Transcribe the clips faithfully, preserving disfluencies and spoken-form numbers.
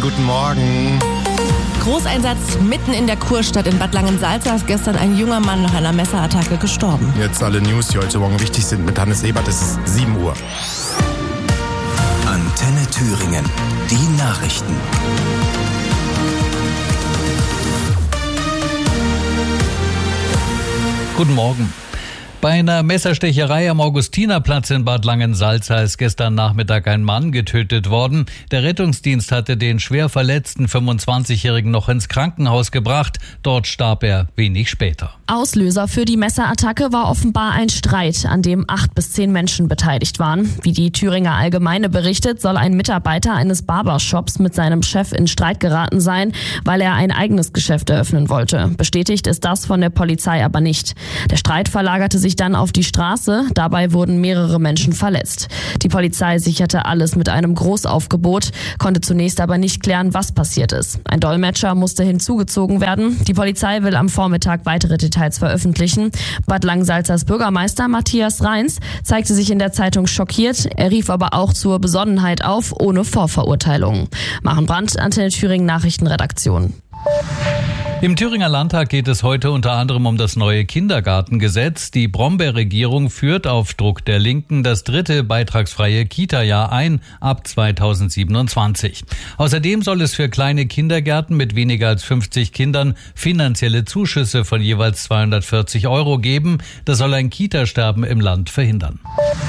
guten Morgen. Großeinsatz mitten in der Kurstadt in Bad Langensalza ist gestern ein junger Mann nach einer Messerattacke gestorben. Jetzt alle News, die heute Morgen wichtig sind mit Hannes Ebert. Es ist sieben Uhr. Antenne Thüringen. Die Nachrichten. Guten Morgen. Bei einer Messerstecherei am Augustinerplatz in Bad Langensalza ist gestern Nachmittag ein Mann getötet worden. Der Rettungsdienst hatte den schwer verletzten fünfundzwanzigjährigen noch ins Krankenhaus gebracht. Dort starb er wenig später. Auslöser für die Messerattacke war offenbar ein Streit, an dem acht bis zehn Menschen beteiligt waren. Wie die Thüringer Allgemeine berichtet, soll ein Mitarbeiter eines Barbershops mit seinem Chef in Streit geraten sein, weil er ein eigenes Geschäft eröffnen wollte. Bestätigt ist das von der Polizei aber nicht. Der Streit verlagerte sich dann auf die Straße. Dabei wurden mehrere Menschen verletzt. Die Polizei sicherte alles mit einem Großaufgebot, konnte zunächst aber nicht klären, was passiert ist. Ein Dolmetscher musste hinzugezogen werden. Die Polizei will am Vormittag weitere Details veröffentlichen. Bad Langensalzas Bürgermeister Matthias Reins zeigte sich in der Zeitung schockiert. Er rief aber auch zur Besonnenheit auf, ohne Vorverurteilung. Maren Brandt, Antenne Thüringen Nachrichtenredaktion. Im Thüringer Landtag geht es heute unter anderem um das neue Kindergartengesetz. Die Brombeer-Regierung führt auf Druck der Linken das dritte beitragsfreie Kita-Jahr ein ab zweitausendsiebenundzwanzig. Außerdem soll es für kleine Kindergärten mit weniger als fünfzig Kindern finanzielle Zuschüsse von jeweils zweihundertvierzig Euro geben. Das soll ein Kita-Sterben im Land verhindern.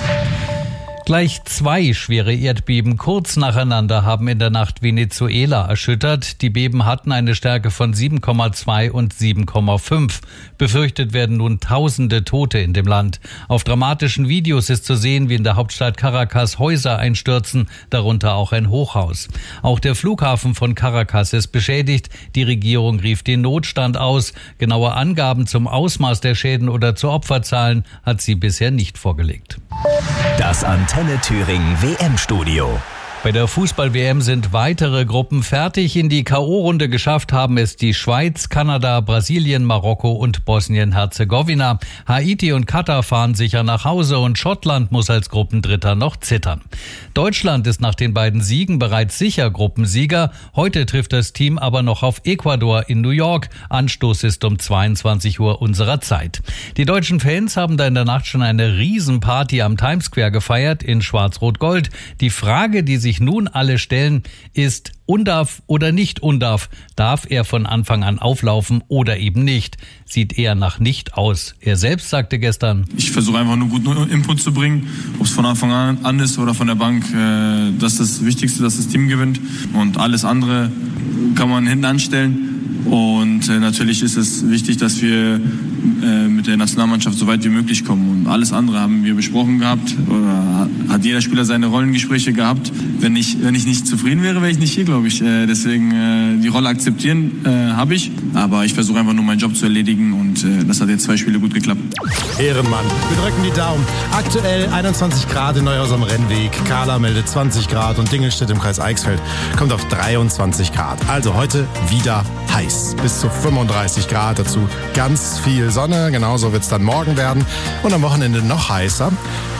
Gleich zwei schwere Erdbeben kurz nacheinander haben in der Nacht Venezuela erschüttert. Die Beben hatten eine Stärke von sieben Komma zwei und sieben Komma fünf. Befürchtet werden nun tausende Tote in dem Land. Auf dramatischen Videos ist zu sehen, wie in der Hauptstadt Caracas Häuser einstürzen, darunter auch ein Hochhaus. Auch der Flughafen von Caracas ist beschädigt. Die Regierung rief den Notstand aus. Genaue Angaben zum Ausmaß der Schäden oder zu Opferzahlen hat sie bisher nicht vorgelegt. Das Antenne Thüringen W M-Studio. Bei der Fußball-W M sind weitere Gruppen fertig. In die K O-Runde geschafft haben es die Schweiz, Kanada, Brasilien, Marokko und Bosnien-Herzegowina. Haiti und Katar fahren sicher nach Hause und Schottland muss als Gruppendritter noch zittern. Deutschland ist nach den beiden Siegen bereits sicher Gruppensieger. Heute trifft das Team aber noch auf Ecuador in New York. Anstoß ist um zweiundzwanzig Uhr unserer Zeit. Die deutschen Fans haben da in der Nacht schon eine Riesenparty am Times Square gefeiert in Schwarz-Rot-Gold. Die Frage, die sich nun alle stellen, ist undarf oder nicht undarf. Darf er von Anfang an auflaufen oder eben nicht? Sieht eher nach nicht aus. Er selbst sagte gestern: Ich versuche einfach nur guten Input zu bringen, ob es von Anfang an ist oder von der Bank. Das ist das Wichtigste, dass das Team gewinnt und alles andere kann man hinten anstellen. Und äh, natürlich ist es wichtig, dass wir äh, mit der Nationalmannschaft so weit wie möglich kommen. Und alles andere haben wir besprochen gehabt. Oder hat jeder Spieler seine Rollengespräche gehabt. Wenn ich, wenn ich nicht zufrieden wäre, wäre ich nicht hier, glaube ich. Äh, deswegen äh, die Rolle akzeptieren äh, habe ich. Aber ich versuche einfach nur meinen Job zu erledigen. Und äh, das hat jetzt zwei Spiele gut geklappt. Ehrenmann. Wir drücken die Daumen. Aktuell einundzwanzig Grad in Neuhaus am Rennweg. Kahla meldet zwanzig Grad und Dingelstedt im Kreis Eichsfeld kommt auf dreiundzwanzig Grad. Also heute wieder heiß. Bis zu fünfunddreißig Grad, dazu ganz viel Sonne. Genauso wird es dann morgen werden. Und am Wochenende noch heißer.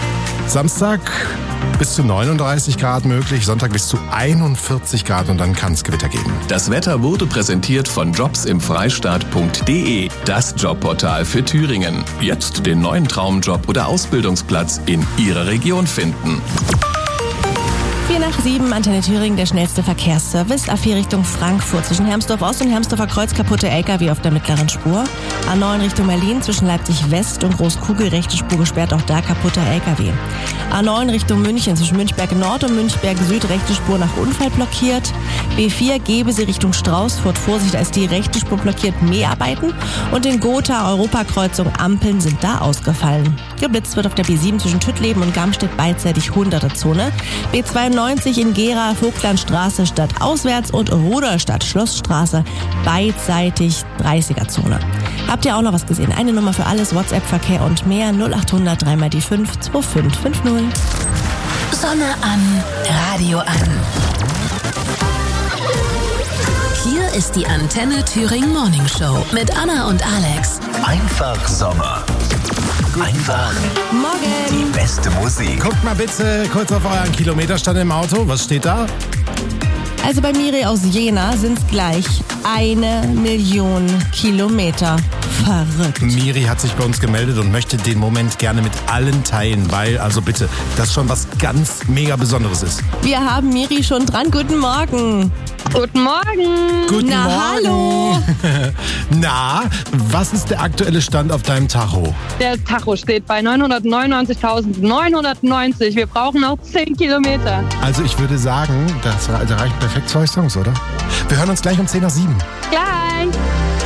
Samstag bis zu neununddreißig Grad möglich, Sonntag bis zu einundvierzig Grad und dann kann es Gewitter geben. Das Wetter wurde präsentiert von jobs im freistaat punkt de, das Jobportal für Thüringen. Jetzt den neuen Traumjob oder Ausbildungsplatz in Ihrer Region finden. vier nach sieben, Antenne Thüringen, der schnellste Verkehrsservice. A vier Richtung Frankfurt. Zwischen Hermsdorf Ost und Hermsdorfer Kreuz kaputte L K W auf der mittleren Spur. A neun Richtung Berlin zwischen Leipzig West und Großkugel, rechte Spur gesperrt, auch da kaputter L K W. A neun Richtung München zwischen Münchberg Nord und Münchberg Süd, rechte Spur nach Unfall blockiert. B vier Gebesee Richtung Straußfurt, Vorsicht, da ist die rechte Spur blockiert, Mäharbeiten. Und in Gotha Europakreuzung Ampeln sind da ausgefallen. Geblitzt wird auf der B sieben zwischen Tüttleben und Gamstedt beidseitig hunderte Zone. B zweiundneunzig in Gera, Vogtlandstraße Stadt auswärts und Rudolstadt Schlossstraße beidseitig dreißiger Zone. Habt ihr auch noch was gesehen? Eine Nummer für alles, WhatsApp-Verkehr und mehr, null achthundert drei mal die fünf zwei fünf fünf null. Sonne an, Radio an. Hier ist die Antenne Thüringen Morning Show mit Anna und Alex. Einfach Sommer. Einfach Morgen. die beste Musik. Guckt mal bitte kurz auf euren Kilometerstand im Auto. Was steht da? Also bei Miri aus Jena sind es gleich eine Million Kilometer. Verrückt. Miri hat sich bei uns gemeldet und möchte den Moment gerne mit allen teilen, weil, also bitte, das schon was ganz mega Besonderes ist. Wir haben Miri schon dran. Guten Morgen. Guten Morgen. Guten Na, Morgen. hallo. Na, was ist der aktuelle Stand auf deinem Tacho? Der Tacho steht bei neunhundertneunundneunzigtausendneunhundertneunzig. Wir brauchen noch zehn Kilometer. Also ich würde sagen, das reicht perfekt zwei Songs, oder? Wir hören uns gleich um zehn nach sieben. Klar.